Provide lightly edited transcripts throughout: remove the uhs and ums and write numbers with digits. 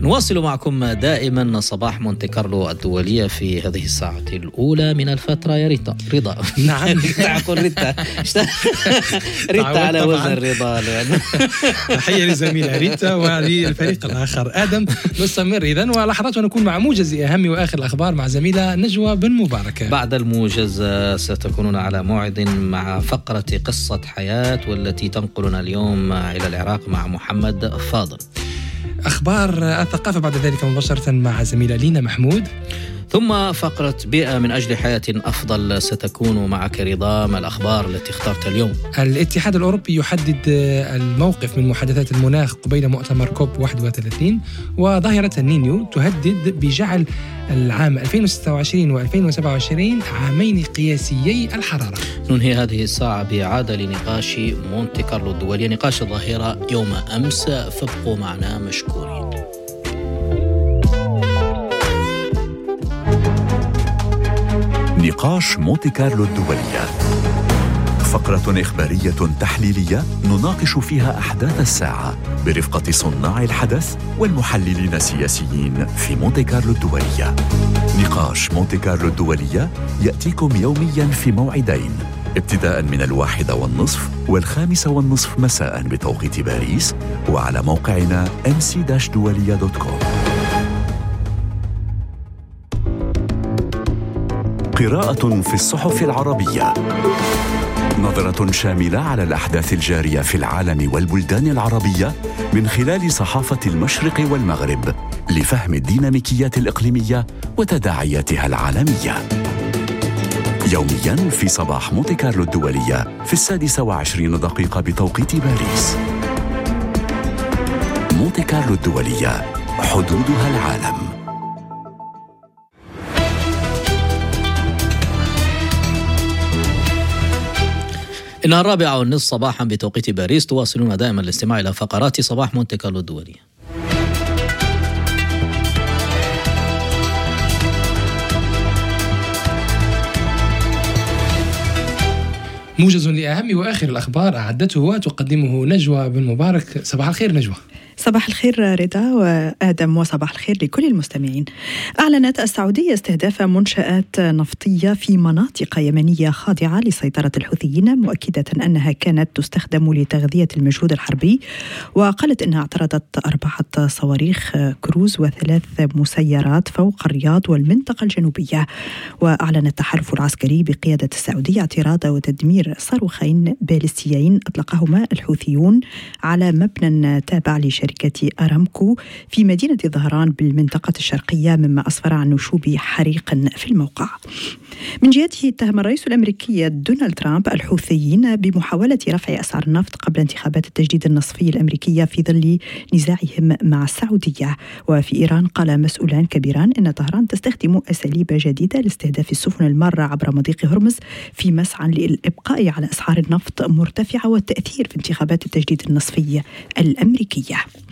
نواصل معكم دائما صباح مونتي كارلو الدولية في هذه الساعة الأولى من الفترة يا رضا. نعم. أقول ريتا على وزن رضا. تحية لزميلة ريتا وللفريق الآخر آدم. نستمر إذن ولحظات ونكون مع موجز أهم وآخر الأخبار مع زميلة نجوى بن مبارك. بعد الموجز ستكونون على موعد مع فقرة قصة حياة والتي تنقلنا اليوم إلى العراق مع محمد فاضل. أخبار الثقافة بعد ذلك مباشرة مع زميلة لينا محمود. ثم فقرة بيئة من أجل حياة أفضل ستكون معك رضا. ما الأخبار التي اخترت اليوم؟ الاتحاد الأوروبي يحدد الموقف من محادثات المناخ قبيل مؤتمر كوب 31. وظاهرة النينيو تهدد بجعل العام 2026 و2027 عامين قياسيي الحرارة. ننهي هذه الساعة بإعادة لنقاش مونتي كارلو الدولية، نقاش الظاهرة يوم أمس، فابقوا معنا مشكورين. نقاش مونتي كارلو الدولية، فقرة إخبارية تحليلية نناقش فيها أحداث الساعة برفقة صناع الحدث والمحللين السياسيين في مونتي كارلو الدولية. نقاش مونتي كارلو الدولية يأتيكم يومياً في موعدين، ابتداء من 1:30 و5:30 مساء بتوقيت باريس، وعلى موقعنا mc-dualia.com. قراءة في الصحف العربية، نظرة شاملة على الأحداث الجارية في العالم والبلدان العربية من خلال صحافة المشرق والمغرب لفهم الديناميكيات الإقليمية وتداعياتها العالمية. يومياً في صباح مونتي كارلو الدولية في 26:20 بتوقيت باريس. مونتي كارلو الدولية، حدودها العالم. إنها 4:30 صباحا بتوقيت باريس. تواصلون دائما الاستماع إلى فقرات صباح مونتي كارلو الدولية. موجز لأهم وآخر الأخبار أعدته وتقدمه نجوى بن مبارك. صباح الخير نجوى. صباح الخير رضا وآدم، وصباح الخير لكل المستمعين. أعلنت السعودية استهداف منشآت نفطية في مناطق يمنية خاضعة لسيطرة الحوثيين، مؤكدة أنها كانت تستخدم لتغذية المجهود الحربي. وقالت أنها اعترضت 4 صواريخ كروز و3 مسيرات فوق الرياض والمنطقة الجنوبية. وأعلن التحالف العسكري بقيادة السعودية اعتراض وتدمير صاروخين باليستيين أطلقهما الحوثيون على مبنى تابع لشركة أرامكو في مدينة ظهران بالمنطقة الشرقية، مما أسفر عن نشوب حريق في الموقع. من جهته اتهم الرئيس الأمريكي دونالد ترامب الحوثيين بمحاولة رفع أسعار النفط قبل انتخابات التجديد النصفي الأمريكية في ظل نزاعهم مع السعودية. وفي إيران قال مسؤولان كبيران أن طهران تستخدم أساليب جديدة لاستهداف السفن المارة عبر مضيق هرمز في مسعى للإبقاء على أسعار النفط مرتفعة والتأثير في انتخابات التجديد النصفي الأمريكية.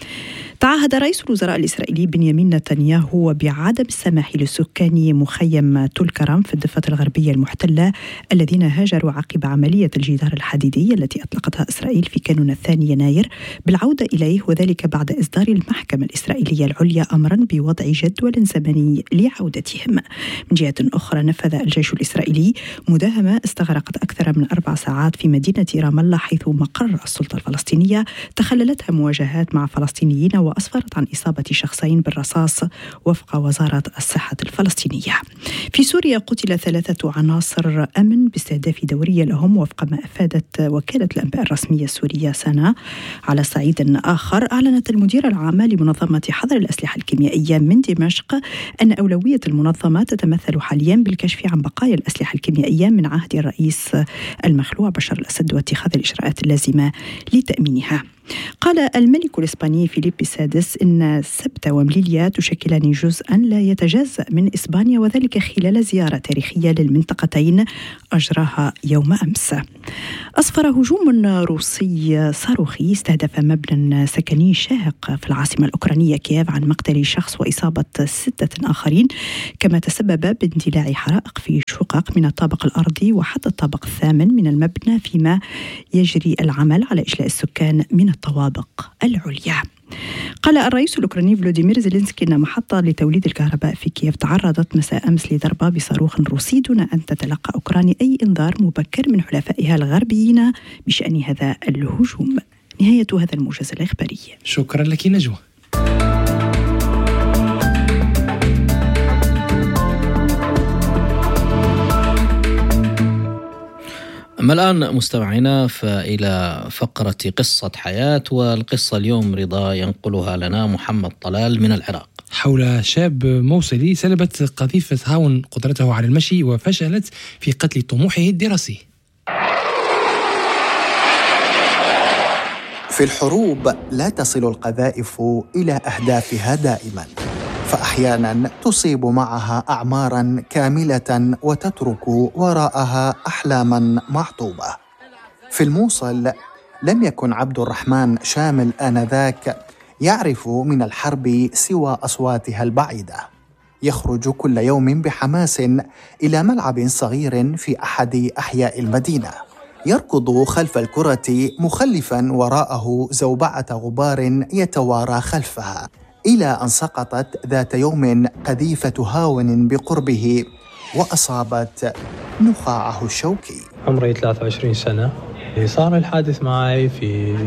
تعهد رئيس الوزراء الإسرائيلي بنيامين نتنياهو بعدم السماح لسكان مخيم تل كرم في الضفة الغربية المحتلة الذين هاجروا عقب عملية الجدار الحديدي التي أطلقتها إسرائيل في كانون 2 يناير بالعودة إليه، وذلك بعد إصدار المحكمة الإسرائيلية العليا أمرا بوضع جدول زمني لعودتهم. من جهة أخرى، نفذ الجيش الإسرائيلي مداهمة استغرقت أكثر من 4 ساعات في مدينة رام الله، حيث مقر السلطة الفلسطينية تخللتها مواجهات مع فلسطينيين وأسفرت عن إصابة شخصين بالرصاص وفق وزارة الصحة الفلسطينية. في سوريا قتل 3 عناصر أمن باستهداف دورية لهم وفق ما أفادت وكالة الأنباء الرسمية السورية سانا. على صعيد آخر، أعلنت المديرة العامة لمنظمة حظر الأسلحة الكيميائية من دمشق أن أولوية المنظمة تتمثل حاليا بالكشف عن بقايا الأسلحة الكيميائية من عهد الرئيس المخلوع بشار الأسد واتخاذ الإجراءات اللازمة لتأمينها. قال الملك الإسباني فيليب السادس إن سبتة ومليليا تشكلان جزءا لا يتجزأ من إسبانيا، وذلك خلال زيارة تاريخية للمنطقتين أجراها يوم أمس. أسفر هجوم روسي صاروخي استهدف مبنى سكني شاهق في العاصمة الأوكرانية كييف عن مقتل شخص وإصابة 6 آخرين، كما تسبب باندلاع حرائق في شقق من الطابق الأرضي وحتى الطابق 8 من المبنى، فيما يجري العمل على إجلاء السكان من الطوابق العليا. قال الرئيس الأوكراني فلوديمير زيلينسكي أن محطة لتوليد الكهرباء في كييف تعرضت مساء أمس لضربة بصاروخ روسي دون أن تتلقى أوكرانيا أي إنذار مبكر من حلفائها الغربيين بشأن هذا الهجوم. نهاية هذا الموجز الإخباري. شكرا لك نجوى. أما الآن مستمعينا فإلى فقرة قصة حياة، والقصة اليوم رضا ينقلها لنا محمد طلال من العراق حول شاب موصلي سلبت قذيفة هاون قدرته على المشي وفشلت في قتل طموحه الدراسي. في الحروب لا تصل القذائف إلى أهدافها دائما، فأحيانا تصيب معها أعماراً كاملة وتترك وراءها أحلاماً معطوبة. في الموصل لم يكن عبد الرحمن شامل آنذاك يعرف من الحرب سوى أصواتها البعيدة. يخرج كل يوم بحماس إلى ملعب صغير في أحد أحياء المدينة، يركض خلف الكرة مخلفاً وراءه زوبعة غبار يتوارى خلفها، إلى أن سقطت ذات يوم قذيفة هاون بقربه وأصابت نخاعه الشوكي. عمري 23 سنة. صار الحادث معي في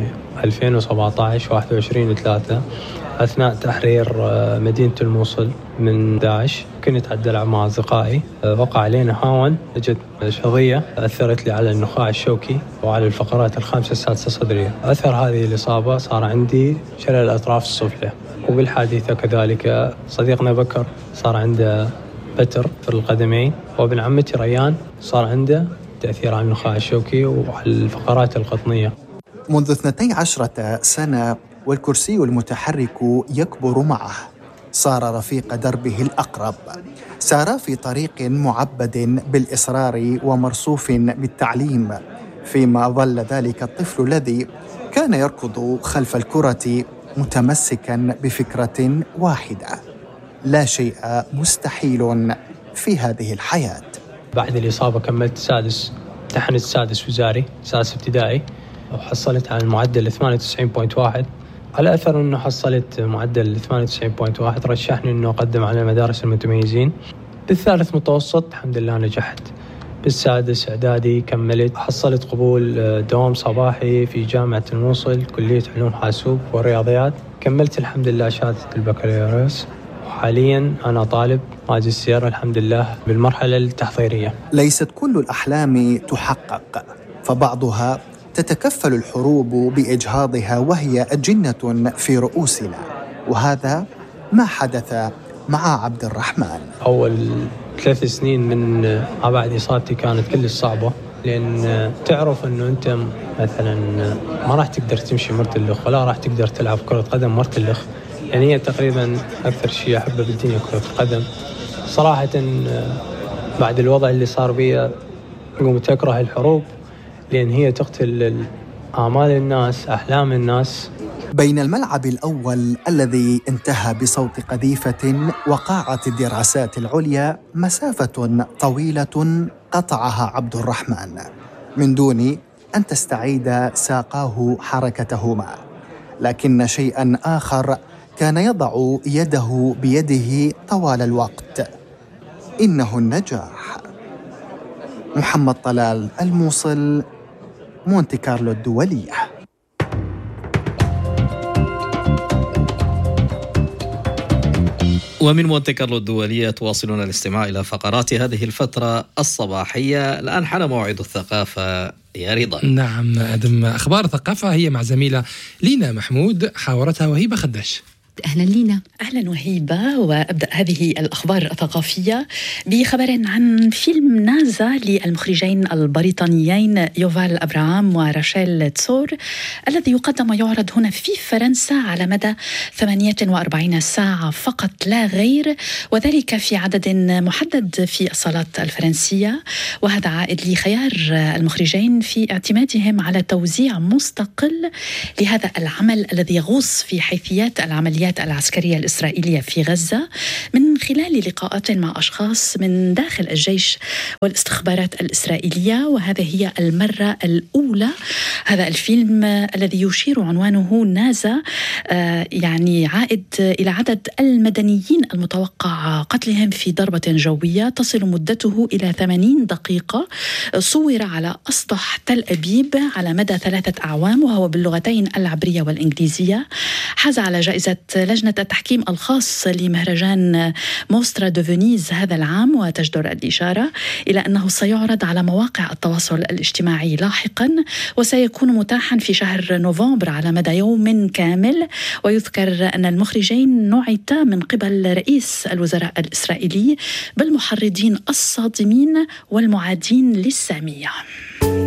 2017 21/3 أثناء تحرير مدينة الموصل من داعش. كنت أتدلع مع أصدقائي، وقع علينا هاون، اجت شظية أثرت لي على النخاع الشوكي وعلى الفقرات الخامسة السادسة صدرية. أثر هذه الإصابة صار عندي شلل الأطراف السفلى. وبالحادثة كذلك صديقنا بكر صار عنده بتر في القدمين، وابن عمتي ريان صار عنده تأثير على النخاع الشوكي وعلى الفقرات القطنية. منذ 12 سنة والكرسي المتحرك يكبر معه، صار رفيق دربه الأقرب. سار في طريق معبد بالإصرار ومرصوف بالتعليم، فيما ظل ذلك الطفل الذي كان يركض خلف الكرة متمسكاً بفكرة واحدة: لا شيء مستحيل في هذه الحياة. بعد الإصابة كملت سادس، امتحنت سادس وزاري، سادس ابتدائي، وحصلت على المعدل 98.1. على أثر أنه حصلت معدل 98.1 رشحني أنه أقدم على مدارس المتميزين. بالثالث متوسط الحمد لله نجحت. بالسادس إعدادي كملت، حصلت قبول دوام صباحي في جامعة الموصل كلية علوم حاسوب ورياضيات. كملت الحمد لله شهادة البكالوريوس، وحاليا أنا طالب ماجستير الحمد لله بالمرحلة التحضيرية. ليست كل الأحلام تحقق، فبعضها تتكفل الحروب بإجهاضها وهي أجنة في رؤوسنا، وهذا ما حدث مع عبد الرحمن. أول 3 سنين من بعد إصابتي كانت كل صعبة، لأن تعرف أنه أنت مثلا ما راح تقدر تمشي مرتلخ ولا راح تقدر تلعب كرة قدم مرتلخ. يعني هي تقريبا أكثر شيء أحبه بالدنيا كرة القدم. صراحة بعد الوضع اللي صار بي قمت أكره الحروب، لأن هي تقتل آمال الناس، أحلام الناس. بين الملعب الأول الذي انتهى بصوت قذيفة وقاعة الدراسات العليا مسافة طويلة قطعها عبد الرحمن من دون أن تستعيد ساقاه حركتهما، لكن شيئاً آخر كان يضع يده بيده طوال الوقت: إنه النجاح. محمد طلال، الموصل، مونتي كارلو الدولية. ومن مونتي كارلو الدولية تواصلون الاستماع إلى فقرات هذه الفترة الصباحية. الآن حان موعد الثقافة يا رضا. نعم أدم، أخبار الثقافة هي مع زميلة لينا محمود، حاورتها وهيبة خداش. أهلا لينا. أهلا وهيبة. وأبدأ هذه الأخبار الثقافية بخبر عن فيلم نازا للمخرجين البريطانيين يوفال أبراهام وراشيل تسور، الذي يقدم ويعرض هنا في فرنسا على مدى 48 ساعة فقط لا غير، وذلك في عدد محدد في الصالات الفرنسية. وهذا عائد لخيار المخرجين في اعتمادهم على توزيع مستقل لهذا العمل الذي يغوص في حيثيات العمليات العمليات العسكرية الإسرائيلية في غزة من خلال لقاءات مع أشخاص من داخل الجيش والاستخبارات الإسرائيلية، وهذه هي المرة الأولى. هذا الفيلم الذي يشير عنوانه نازا يعني عائد إلى عدد المدنيين المتوقع قتلهم في ضربة جوية تصل مدته إلى 80 دقيقة، صور على أسطح تل أبيب على مدى 3 أعوام، وهو باللغتين العبرية والإنجليزية. حاز على جائزة لجنة التحكيم الخاص لمهرجان موسترا دو فينيز هذا العام، وتجدر الإشارة إلى أنه سيعرض على مواقع التواصل الاجتماعي لاحقا، وسيكون متاحا في شهر نوفمبر على مدى يوم كامل. ويذكر أن المخرجين نعتا من قبل رئيس الوزراء الإسرائيلي بالمحرضين الصادمين والمعادين للسامية.